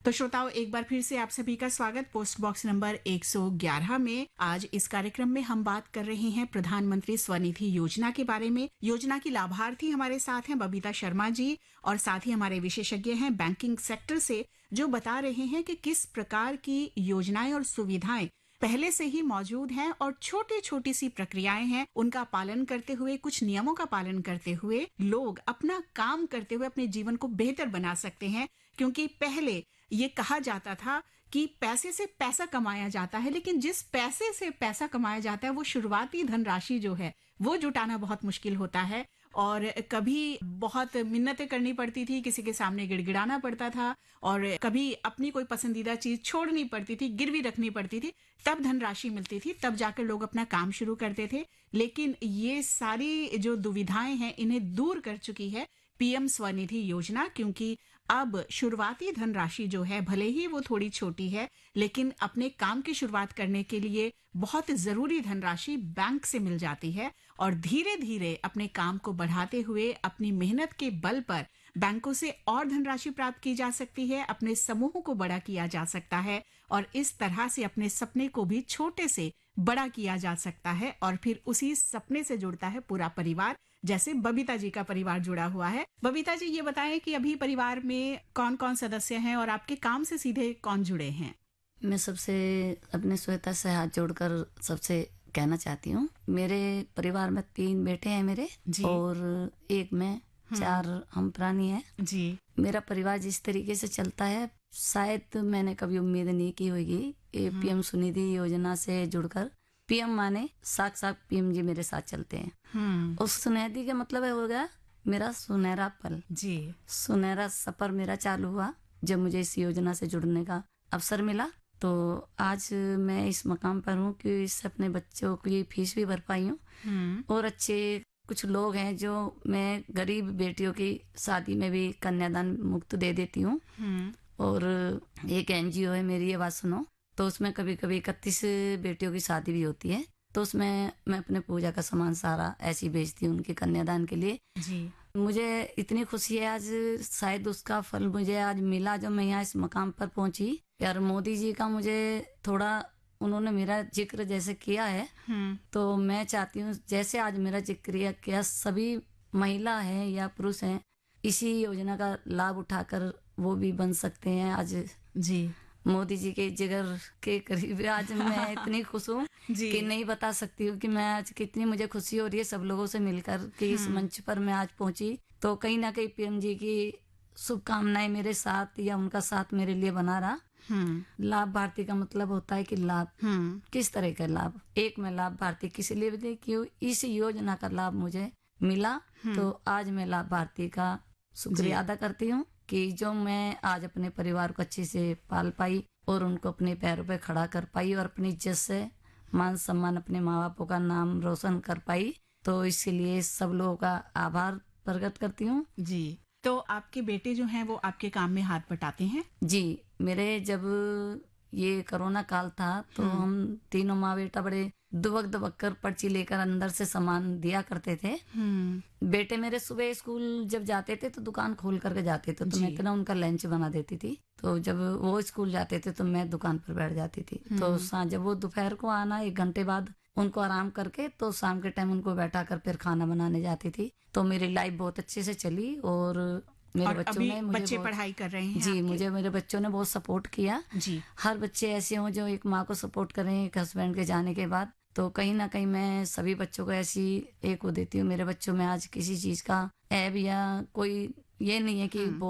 तो श्रोताओं, एक बार फिर से आप सभी का स्वागत पोस्ट बॉक्स नंबर 111 में। आज इस कार्यक्रम में हम बात कर रहे हैं प्रधानमंत्री स्वनिधि योजना के बारे में। योजना की लाभार्थी हमारे साथ हैं बबीता शर्मा जी, और साथ ही हमारे विशेषज्ञ हैं बैंकिंग सेक्टर से, जो बता रहे हैं कि किस प्रकार की योजनाएं और सुविधाएं पहले से ही मौजूद हैं और छोटी छोटी सी प्रक्रियाएं हैं, उनका पालन करते हुए, कुछ नियमों का पालन करते हुए लोग अपना काम करते हुए अपने जीवन को बेहतर बना सकते हैं। क्योंकि पहले ये कहा जाता था कि पैसे से पैसा कमाया जाता है, लेकिन जिस पैसे से पैसा कमाया जाता है वो शुरुआती धनराशि जो है वो जुटाना बहुत मुश्किल होता है। और कभी बहुत मिन्नतें करनी पड़ती थी, किसी के सामने गिड़गिड़ाना पड़ता था, और कभी अपनी कोई पसंदीदा चीज छोड़नी पड़ती थी, गिरवी रखनी पड़ती थी, तब धनराशि मिलती थी, तब जाकर लोग अपना काम शुरू करते थे। लेकिन ये सारी जो दुविधाएं हैं इन्हें दूर कर चुकी है पीएम स्वनिधि योजना। क्योंकि अब शुरुआती धनराशि जो है भले ही वो थोड़ी छोटी है, लेकिन अपने काम की शुरुआत करने के लिए बहुत जरूरी धनराशि बैंक से मिल जाती है, और धीरे धीरे अपने काम को बढ़ाते हुए अपनी मेहनत के बल पर बैंकों से और धनराशि प्राप्त की जा सकती है, अपने समूह को बड़ा किया जा सकता है, और इस तरह से अपने सपने को भी छोटे से बड़ा किया जा सकता है, और फिर उसी सपने से जुड़ता है पूरा परिवार, जैसे बबीता जी का परिवार जुड़ा हुआ है। बबीता जी, ये बताएं कि अभी परिवार में कौन कौन सदस्य हैं और आपके काम से सीधे कौन जुड़े हैं? मैं सबसे अपने श्वेता से हाथ जोड़कर सबसे कहना चाहती हूँ, मेरे परिवार में 3 बेटे हैं मेरे जी। और एक मैं, 4 हम प्राणी हैं जी। मेरा परिवार जिस तरीके से चलता है शायद मैंने कभी उम्मीद नहीं की होगी। ये पीएम स्वनिधि योजना से जुड़कर पीएम माने साक्षात पीएम जी मेरे साथ चलते हैं। उस सुनिधि का मतलब है हो गया मेरा सुनहरा पल जी। सुनहरा सफर मेरा चालू हुआ जब मुझे इस योजना से जुड़ने का अवसर मिला। तो आज मैं इस मकाम पर हूँ कि इससे अपने बच्चों की फीस भी भर पाई हूँ, और अच्छे कुछ लोग हैं जो मैं गरीब बेटियों की शादी में भी कन्यादान मुक्त दे देती हूँ। और एक एनजीओ है मेरी आवाज सुनो, तो उसमें कभी कभी 31 बेटियों की शादी भी होती है, तो उसमें मैं अपने पूजा का सामान सारा ऐसी बेचती हूँ उनके कन्यादान के लिए। जी। मुझे इतनी खुशी है आज, शायद उसका फल मुझे आज मिला जब मैं यहाँ इस मकाम पर पहुंची। यार मोदी जी का मुझे थोड़ा उन्होंने मेरा जिक्र जैसे किया है, तो मैं चाहती हूँ जैसे आज मेरा जिक्र किया सभी महिला है या पुरुष हैं इसी योजना का लाभ उठाकर वो भी बन सकते हैं। आज जी मोदी जी के जिगर के करीब आज मैं इतनी खुश हूँ कि नहीं बता सकती हूँ कि मैं आज कितनी मुझे खुशी हो रही है सब लोगों से मिलकर कि इस मंच पर मैं आज पहुंची। तो कहीं ना कहीं पीएम जी की शुभकामनाएं मेरे साथ या उनका साथ मेरे लिए बना रहा। लाभ भारती का मतलब होता है कि लाभ किस तरह का लाभ, एक मैं लाभ भारती किस लिए भी क्यों इस योजना का लाभ मुझे मिला, तो आज मैं लाभ भारती का शुक्रिया अदा करती हूँ कि जो मैं आज अपने परिवार को अच्छे से पाल पाई और उनको अपने पैरों पे खड़ा कर पाई और अपनी इज्जत से मान सम्मान अपने माँ बापों का नाम रोशन कर पाई, तो इसलिए सब लोगों का आभार प्रकट करती हूँ। जी। तो आपके बेटे जो हैं वो आपके काम में हाथ बटाते हैं? जी, मेरे जब ये कोरोना काल था तो हम तीनों माँ बेटा बड़े दुबक कर पर्ची लेकर अंदर से सामान दिया करते थे। बेटे मेरे सुबह स्कूल जब जाते थे तो दुकान खोल करके जाते थे, तो मैं इतना उनका लंच बना देती थी। तो जब वो स्कूल जाते थे तो मैं दुकान पर बैठ जाती थी। तो जब वो दोपहर को आना 1 घंटे बाद उनको आराम करके तो शाम के टाइम उनको बैठा कर फिर खाना बनाने जाती थी। तो मेरी लाइफ बहुत अच्छे से चली और मेरे बच्चों ने मुझे बच्चे पढ़ाई कर रहे हैं? जी, मुझे मेरे बच्चों ने बहुत सपोर्ट किया। जी। हर बच्चे ऐसे हों जो एक माँ को सपोर्ट करें एक हस्बैंड के जाने के बाद, तो कहीं ना कहीं मैं सभी बच्चों को ऐसी एक वो देती हूँ। मेरे बच्चों में आज किसी चीज का ऐब या कोई ये नहीं है कि